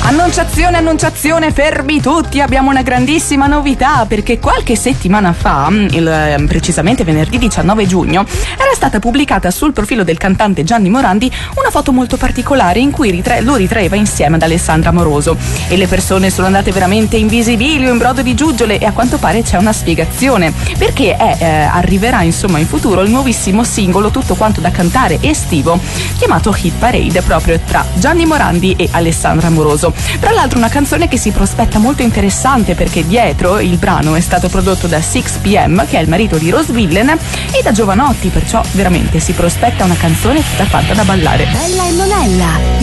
Annunciazione, fermi tutti, abbiamo una grandissima novità, perché qualche settimana fa, precisamente venerdì 19 giugno, era stata pubblicata sul profilo del cantante Gianni Morandi una foto molto particolare in cui lo ritraeva insieme ad Alessandra Amoroso, e le persone sono andate veramente in visibilio, in brodo di giuggiole, e a quanto pare c'è una spiegazione, perché arriverà insomma in futuro il nuovissimo singolo tutto quanto da cantare estivo chiamato Hit Parade, proprio tra Gianni Morandi e Alessandra Amoroso. Tra l'altro una canzone che si prospetta molto interessante, perché dietro il brano è stato prodotto da 6pm, che è il marito di Rose Villain, e da Giovanotti, perciò veramente si prospetta una canzone tutta fatta da ballare. Bella e Monella,